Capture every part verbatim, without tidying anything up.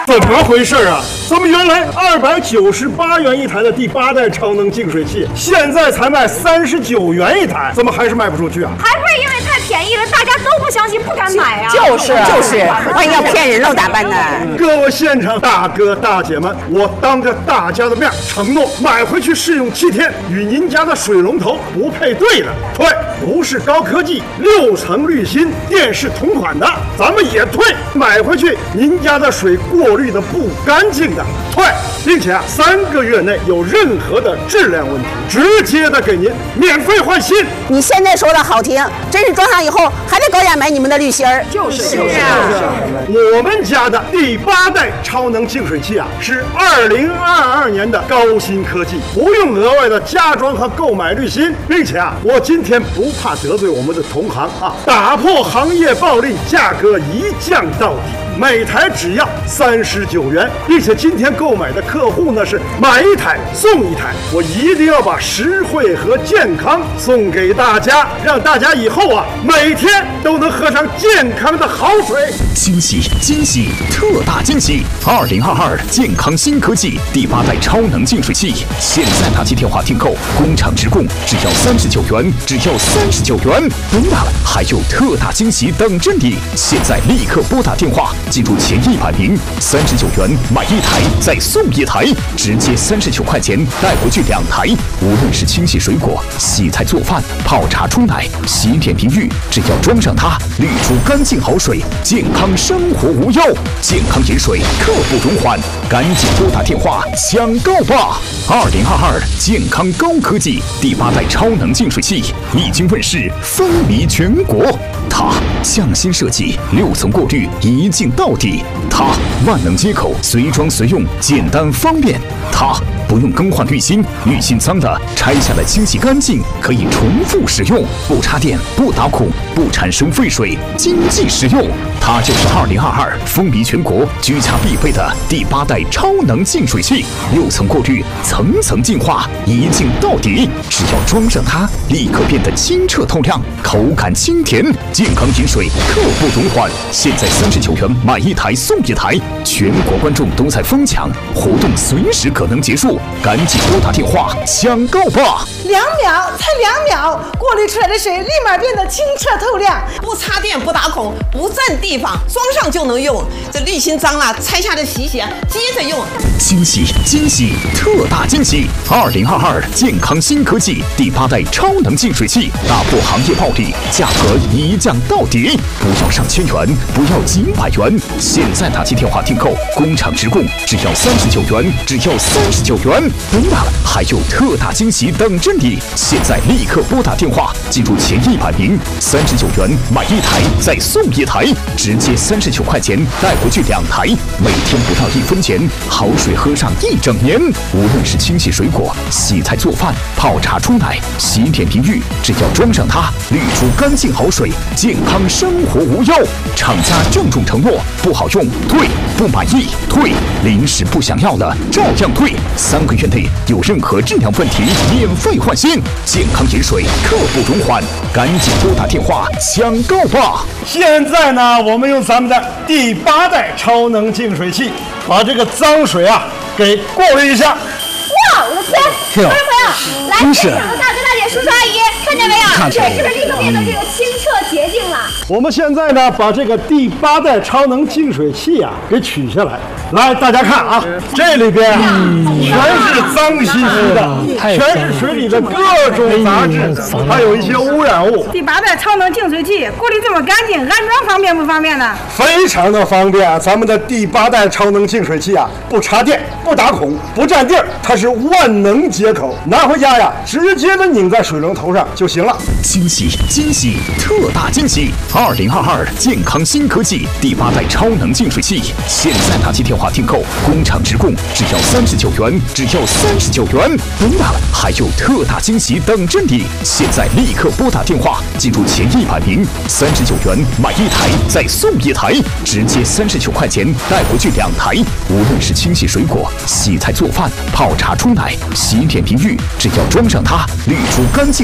怎么回事啊？怎么原来二百九十八元一台的第八代超能净水器，现在才卖三十九元一台，怎么还是卖不出去啊？ 还不是因为太便宜了，大家都不相信，不敢买啊！ 就是就是，万一要骗人喽咋办呢？ 各位现场大哥大姐们，我当着大家的面承诺，买回去试用七天，与您家的水龙头不配对的退，不是高科技六层滤芯电视同款的，咱们也退。买回去您家的水过滤的不干净的退，并且啊，三个月内有任何的质量问题，直接的给您免费换新。 你现在说的好听，真是装上以后还得高价买你们的滤芯儿。 就是是啊，我们家的第八代超能净水器啊，是二零二二年的高新科技，不用额外的加装和购买滤芯，并且啊，我今天不怕得罪我们的同行啊，打破行业暴利，价格一降到底。每台只要三十九元，并且今天购买的客户呢是买一台送一台，我一定要把实惠和健康送给大家，让大家以后啊每天都能喝上健康的好水。 惊喜惊喜特大惊喜！二零二二健康新科技第八代超能净水器，现在拿起电话订购，工厂直供，只要三十九元，只要三十九元。不大了，还有特大惊喜等着你！现在立刻拨打电话。记住前一百名，三十九元买一台再送一台，直接三十九块钱带回去两台。无论是清洗水果、洗菜做饭、泡茶冲奶、洗脸淋浴，只要装上它，滤出干净好水，健康生活无忧。健康饮水刻不容缓，赶紧拨打电话抢购吧！二零二二健康高科技第八代超能净水器已经问世，风靡全国。它匠心设计，六层过滤，一镜到底。它万能接口，随装随用，简单方便。它不用更换滤芯，滤芯脏的拆下来清洗干净，可以重复使用，不插电，不打孔，不产生废水，经济实用。它就是二零二二风靡全国、居家必备的第八代超能净水器，六层过滤，层层净化，一镜到底。只要装上它，立刻变得清澈透亮，口感清甜，健康饮水刻不容缓。现在三十九元买一台送一台，全国观众都在疯抢，活动随时可能结束，赶紧拨打电话抢购吧！ 两秒，才两秒，过滤出来的水立马变得清澈透亮， 不插电，不打孔，不占地方，装上就能用。这滤芯脏了，拆下来洗洗，接着用。 惊喜惊喜特大惊喜！二零二二健康新科技第八代超能净水器，打破行业暴利，价格一降到底，不要上千元，不要几百元，现在打起电话订购，工厂直供，只要三十九元，只要三十九元。不大了，还有特大惊喜等着你！现在立刻拨打电话，记住前一百名，三十九元买一台再送一台，直接三十九块钱带回去两台，每天不到一分钱，好水喝上一整年。无论是清洗水果、洗菜做饭、泡茶冲奶、洗脸淋浴，只要装上它，滤出干净好水，健康生活无忧。厂家郑重承诺，不好用退，不满意退，临时不想要了照样退，三个月内有任何质量问题免费换新。健康饮水刻不容缓，赶紧拨打电话抢购吧！ 现在呢，我们用咱们的第八代超能净水器，把这个脏水啊给过滤一下。 哇，我的天！朋友朋友，来，现场的大哥大姐、叔叔阿姨，看见没有？水是不是立刻变得这个清澈洁净了？ 我们现在呢，把这个第八代超能净水器啊给取下来，来，大家看啊，这里边啊全是脏兮兮的，全是水里的各种杂质，还有一些污染物。 第八代超能净水器过滤这么干净，安装方便不方便呢？ 非常的方便，咱们的第八代超能净水器啊，不插电，不打孔，不占地儿，它是万能接口，拿回家呀，直接的拧在水龙头上就行了。 惊喜惊喜特大惊喜！二零二二健康新科技第八代超能净水器，现在拿起电话订购，工厂直供，只要三十九元，只要三十九元。不大了，还有特大惊喜等着你！现在立刻拨打电话，记住前一百名，三十九元买一台再送一台，直接三十九块钱带回去两台。无论是清洗水果、洗菜做饭、泡茶冲奶、洗脸淋浴，只要装上它，滤出干净好水，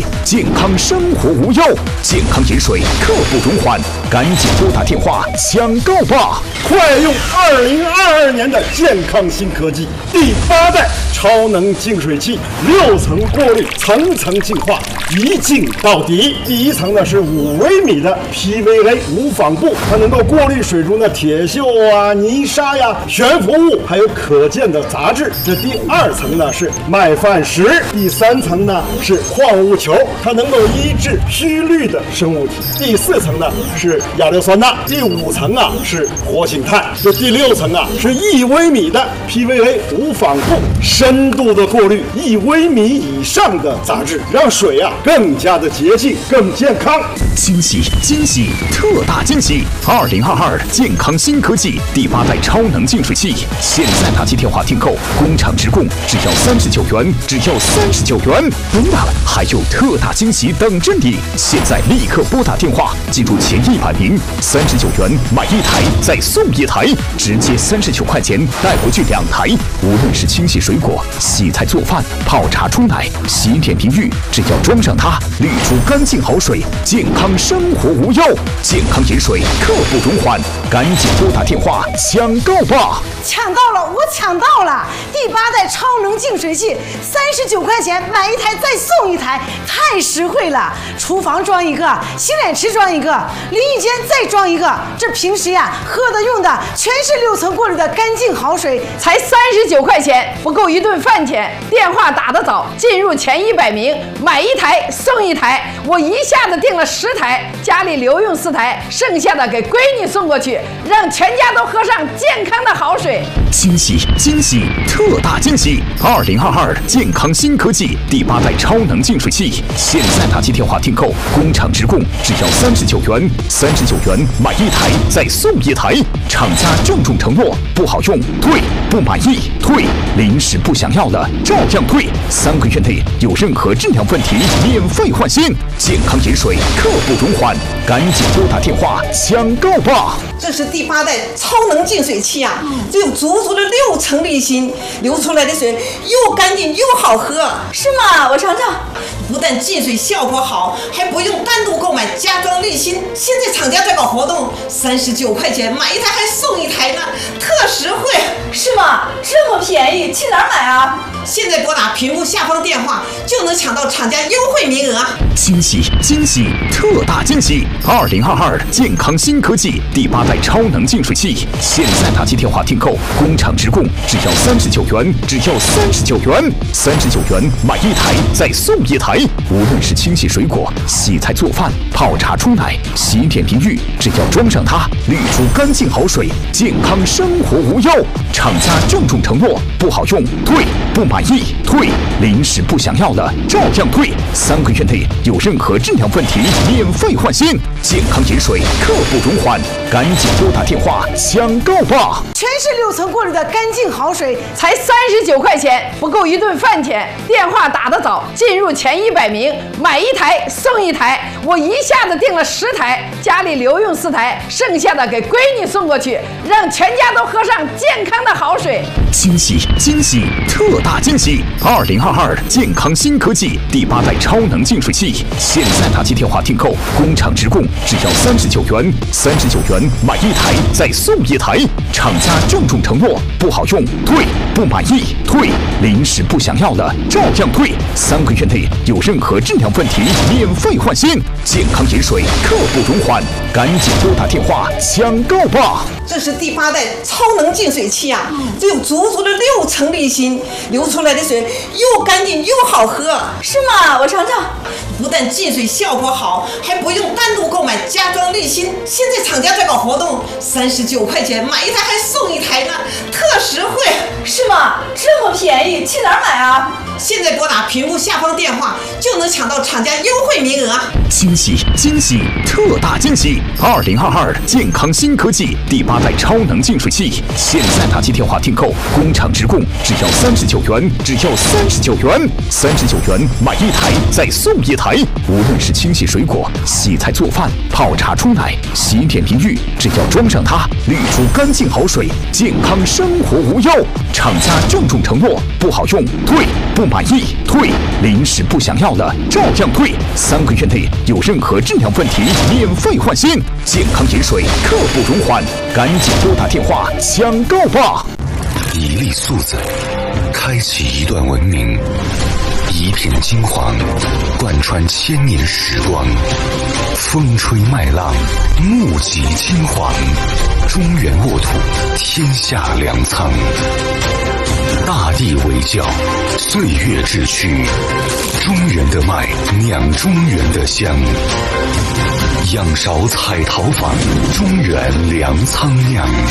健康生活无忧。健康饮水刻不容缓，赶紧拨打电话抢购吧！ 快用二零二二年的健康新科技第八代超能净水器，六层过滤，层层净化，一净到底。第一层呢是五微米的 P V A 无纺布，它能够过滤水中的铁锈啊、泥沙呀、悬浮物，还有可见的杂质。这第二层呢是麦饭石，第三层呢是矿物球，它能够抑制虚氯的生物体。第四层呢是亚硫酸钠，第五层啊是活性炭，这第六层啊是一微米的 P V A 无纺布，深度的过滤一微米以上的杂质，让水啊更加的洁净、更健康。 惊喜惊喜特大惊喜！二零二二健康新科技第八代超能净水器，现在打起电话订购，工厂直供，只要三十九元，只要三十九元。等等，还有特大惊喜等着你！现在立刻拨打电话，记住前一百名，三十九元买一台再送一台，直接三十九块钱带回去两台。无论是清洗水果、洗菜做饭、泡茶冲奶、洗脸淋浴，只要装上它，滤出干净好水，健康生活无忧。健康饮水刻不容缓，赶紧拨打电话抢购吧！ 抢到了，我抢到了！第八代超能净水器，三十九块钱买一台再送一台，太实惠了！厨房装一个，洗脸池装一个，淋浴间再装一个。这平时呀喝的用的全是六层过滤的干净好水， 才三十九块钱，不够一顿饭钱。电话打得早，进入前一百名，买一台送一台。我一下子订了十台，家里留用四台，剩下的给闺女送过去，让全家都喝上健康的好水。 惊喜惊喜特大惊喜！二零二二健康新科技第八代超能净水器，现在打起电话订购，工厂直供，只要三十九元，三十九元买一台再送一台。厂家郑重承诺，不好用退，不满意退，临时不想要了照样退，三个月内有任何质量问题免费换新。健康饮水刻不容缓，赶紧拨打电话抢购吧！ 这是第八代超能净水器啊，这有足足的六层滤芯，流出来的水又干净又好喝。 是吗？我尝尝。 不但净水效果好，还不用单独购买加装滤芯。现在厂家在搞活动，三十九块钱买一台还送一台呢，特实惠。 是吗？这么便宜，去哪儿买啊？ 现在拨打屏幕下方电话就能抢到厂家优惠名额。 惊喜惊喜特大惊喜！二零二二健康新科技第八代超能净水器，现在打起电话订购，工厂直供，只要三十九元，只要三十九元，三十九元买一台再送一台。无论是清洗水果、洗菜做饭、泡茶冲奶、洗脸淋浴，只要装上它，滤出干净好水，健康生活无忧。厂家郑重承诺，不好用退，不满意退，临时不想要了照样退，三个月内有任何质量问题免费换新。健康饮水刻不容缓，赶紧拨打电话抢购吧！ 全是六层过滤的干净好水， 才三十九块钱，不够一顿饭钱。电话打得早，进入前一百名，买一台送一台。我一下子订了十台，家里留用四台，剩下的给闺女送过去，让全家都喝上健康的好水。 惊喜惊喜特大惊喜！二零二二健康新科技第八代超能净水器，现在打起电话订购，工厂直供，只要三十九元，三十九元买一台再送一台。厂家郑重承诺，不好用退，不满意退，临时不想要了照样退，三个月内有任何质量问题免费换新。健康饮水刻不容缓，赶紧拨打电话抢购吧！ 这是第八代超能净水器啊，这有足足的六层滤芯，流出来的水又干净又好喝。 是吗？我尝尝。 不但净水效果好，还不用单独购买加装滤芯。现在厂家在搞活动，三十九块钱买一台还送一台呢，特实惠。 是吗？这么便宜，去哪儿买啊？ 现在拨打屏幕下方电话就能抢到厂家优惠名额。 惊喜惊喜特大惊喜！二零二二健康新科技第八代超能净水器，现在打起电话订购，工厂直供，只要三十九元，只要三十九元，三十九元买一台再送一台。无论是清洗水果、洗菜做饭、泡茶冲奶、洗脸淋浴，只要装上它，滤出干净好水，健康生活无忧。 厂家郑重承诺，不好用退，不满意退，临时不想要的照样退，三个月内有任何质量问题免费换新。健康饮水，刻不容缓，赶紧拨打电话抢购吧！ 一粒素子，开启一段文明；一片金黄，贯穿千年时光。风吹麦浪，目击金黄。中原沃土，天下粮仓。大地为教，岁月志趣。中原的麦，酿中原的香。仰韶彩陶坊，中原粮仓酿。